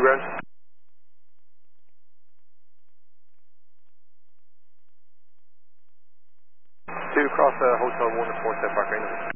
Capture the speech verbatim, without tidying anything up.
ground. Two across uh, Hotel one at four Park Rain.